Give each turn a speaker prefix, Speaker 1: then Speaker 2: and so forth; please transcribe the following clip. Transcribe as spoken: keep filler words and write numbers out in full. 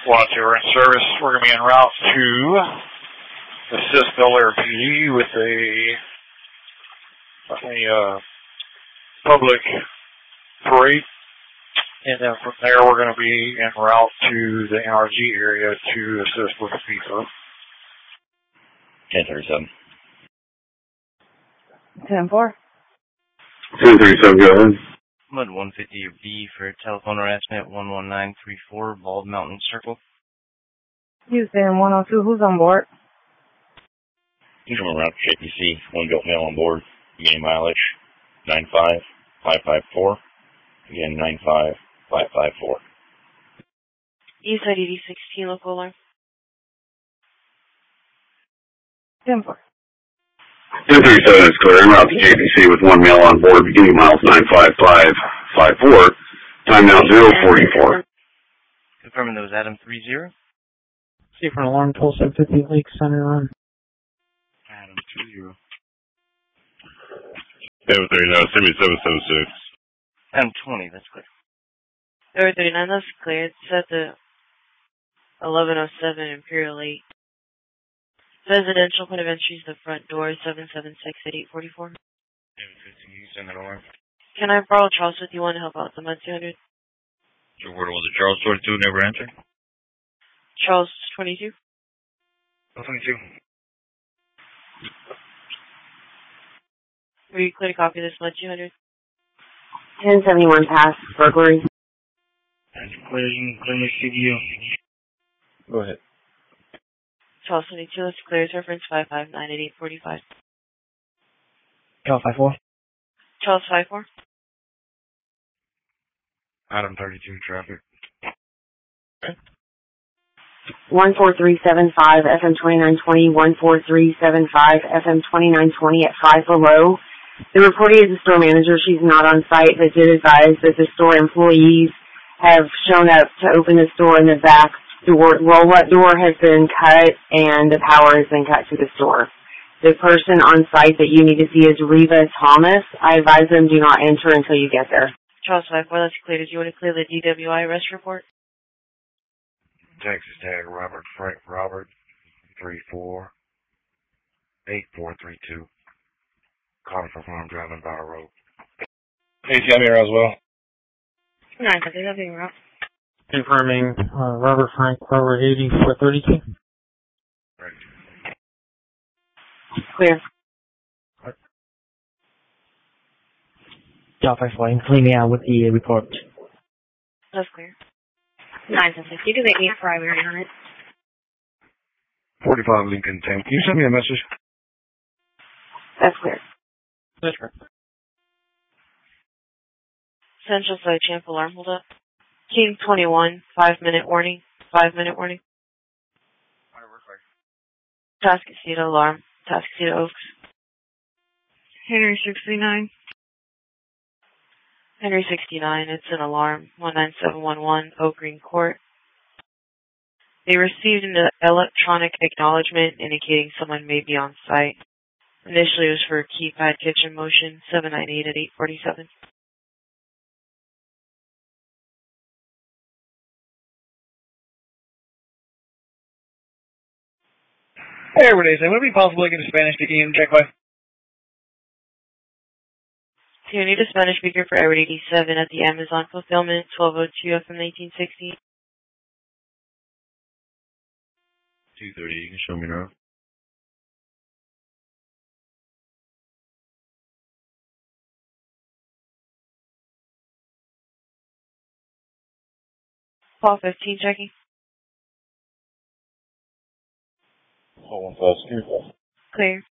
Speaker 1: Watch, we're in service. We're going to be en route to assist Bel Air P D with a, a uh, public parade. And then from there, we're going to be en route to the N R G area to assist with the FIFA.
Speaker 2: ten thirty-seven.
Speaker 3: ten four.
Speaker 4: ten thirty-seven, go ahead.
Speaker 5: Mud one fifty B for telephone harassment one one nine three four, Bald Mountain Circle.
Speaker 3: Houston one oh two, who's on board?
Speaker 2: Houston around J P C, one built male on board, beginning mileage nine five five five four, again nine five five five four.
Speaker 6: Eastside eighty sixteen, local alarm.
Speaker 3: ten four.
Speaker 4: ten thirty-seven is clear. En route to J P C with one male on board, beginning miles nine five five five four. Time now zero forty-four.
Speaker 5: Confirming those Adam three zero.
Speaker 7: See for an alarm, Tulsa fifty Lake Center Run.
Speaker 5: Adam two zero.
Speaker 8: seven thirty-nine, seven seven seven six.
Speaker 5: Adam twenty, that's clear.
Speaker 6: Tower thirty-nine, that's clear. It's at the eleven oh seven Imperial eight. Residential point of entry is the front door, seven seven six at eight forty-four.
Speaker 5: seven fifteen, you send that alarm.
Speaker 6: Can I borrow Charles with you want to help out the Mud two hundred?
Speaker 2: So where was it? Charles twenty-two never answered?
Speaker 6: Charles twenty-two.
Speaker 5: twenty-two.
Speaker 6: Were you clear to copy this Mud two hundred?
Speaker 3: ten seventy-one past burglary.
Speaker 5: That's clear, you can clear your C D O.
Speaker 2: Go ahead.
Speaker 6: Charles twenty-two, let's clear. It's reference five five nine at eight forty-five.
Speaker 7: Cal five four.
Speaker 6: Charles five four.
Speaker 5: Adam thirty-two, traffic.
Speaker 3: one four three seven five, F M twenty-nine twenty, one four three seven five, F M twenty-nine twenty at five below. The reporter is the store manager. She's not on site, but did advise that the store employees have shown up to open the store in the back door. Roll-up door has been cut, and the power has been cut to the store. The person on site that you need to see is Reva Thomas. I advise them do not enter until you get there.
Speaker 6: Charles five four, that's clear. Did you want to clear the D W I arrest report?
Speaker 5: Texas tag Robert Frank Robert three four eight four three two. Calling for farm driving Bower Road.
Speaker 1: A T M here as well.
Speaker 6: Nine, because they're being route.
Speaker 7: Confirming uh, Robert Frank, Robert eighty four thirty-two.
Speaker 5: Right.
Speaker 3: Clear.
Speaker 7: Cal five four, include me out with the report.
Speaker 6: That's clear. Nine, ten six. You do the eight primary on it.
Speaker 1: forty-five Lincoln ten. Can you send me a message?
Speaker 3: That's clear.
Speaker 7: That's correct.
Speaker 6: Central Side Champ alarm hold up. King twenty-one, five minute warning. Five minute warning. Tascasita alarm. Tascasita Oaks. Henry sixty-nine. Henry sixty-nine, it's an alarm. one nine seven one one, Oak Green Court. They received an electronic acknowledgement indicating someone may be on site. Initially it was for keypad kitchen motion, seven nine eight at eight forty-seven.
Speaker 1: Hey, everybody. Would it be possible to get a Spanish speaking in check by?
Speaker 6: So you need a Spanish speaker for Edward eighty-seven at the Amazon Fulfillment, twelve oh two F M eighteen sixty.
Speaker 2: two thirty, you can show me now.
Speaker 6: Paul fifteen checking.
Speaker 2: Hold on fast.
Speaker 6: Clear.